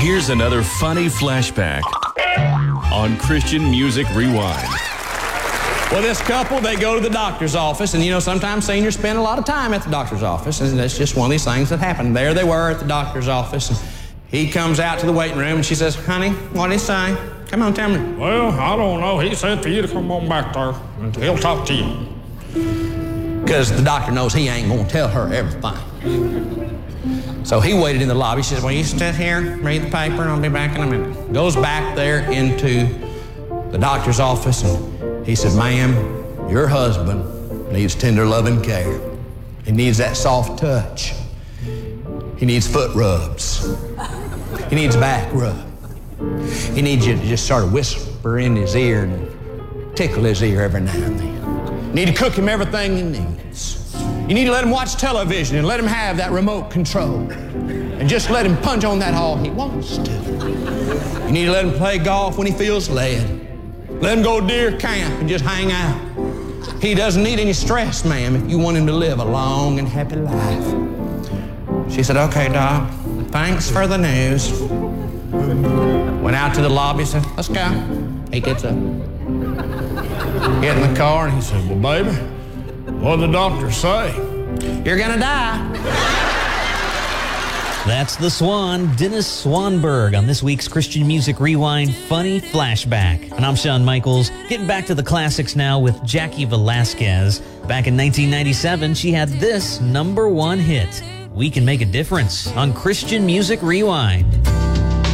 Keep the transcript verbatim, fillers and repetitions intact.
Here's another funny flashback on Christian Music Rewind. Well, this couple, they go to the doctor's office, and you know, sometimes seniors spend a lot of time at the doctor's office, and that's just one of these things that happen. There they were at the doctor's office, and he comes out to the waiting room, and she says, honey, what did he say? Come on, tell me. Well, I don't know. He said for you to come on back there, and he'll talk to you. Because the doctor knows he ain't gonna tell her everything. So he waited in the lobby. She says, well, you sit here, read the paper, and I'll be back in a minute. Goes back there into the doctor's office, and he said, ma'am, your husband needs tender loving care. He needs that soft touch. He needs foot rubs. He needs back rub. He needs you to just sort of whisper in his ear and tickle his ear every now and then. You need to cook him everything he needs. You need to let him watch television and let him have that remote control. And just let him punch on that all he wants to. You need to let him play golf when he feels led. Let him go deer camp and just hang out. He doesn't need any stress, ma'am, if you want him to live a long and happy life. She said, okay, Doc, thanks for the news. Went out to the lobby and said, let's go. He gets up. Get in the car, and he said, well, baby, what did the doctor say? You're gonna die. That's the Swan, Dennis Swanberg, on this week's Christian Music Rewind Funny Flashback. And I'm Shawn Michaels, getting back to the classics now with Jackie Velasquez. Back in nineteen ninety-seven, she had this number one hit, We Can Make a Difference, on Christian Music Rewind.